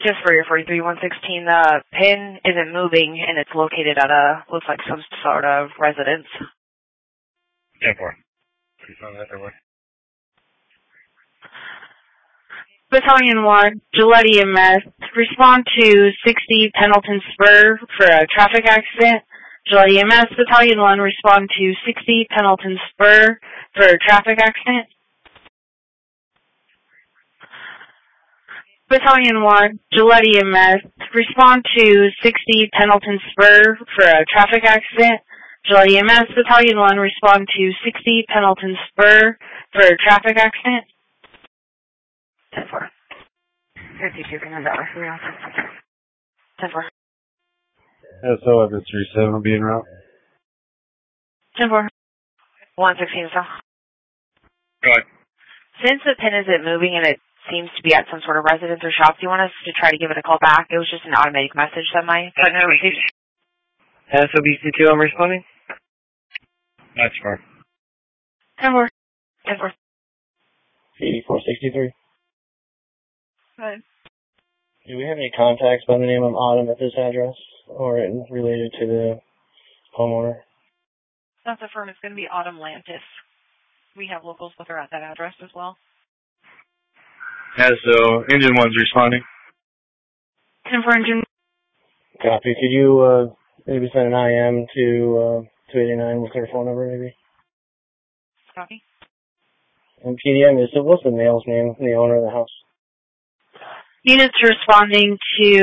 Just for your 43116, the pin isn't moving and it's located at looks like some sort of residence. 10-4. Please on that way. Battalion 1, Gillette EMS, respond to 60 Pendleton Spur for a traffic accident. Gillette EMS, Battalion 1, respond to 60 Pendleton Spur for a traffic accident. Battalion 1, Gillette EMS, respond to 60 Pendleton Spur for a traffic accident. Gillette EMS, Battalion 1, respond to 60 Pendleton Spur for a traffic accident. 10-4. 52 can have that way. 10-4. SO at the 37 will be en route. 10-4. 116 so. Go ahead. Since the pin isn't moving and it seems to be at some sort of residence or shop, do you want us to try to give it a call back? It was just an automatic message that my partner received. SOBC2, I'm responding. That's far. 10-4. 10-4. 8463. Good. Do we have any contacts by the name of Autumn at this address, or related to the homeowner? That's the firm. It's going to be Autumn Lantis. We have locals with her at that address as well. SO, engine 1's responding. 10-4 engine. Copy. Could you maybe send an IM to 289 with her phone number, maybe? Copy. And PDM, what's the male's name, the owner of the house? Units responding to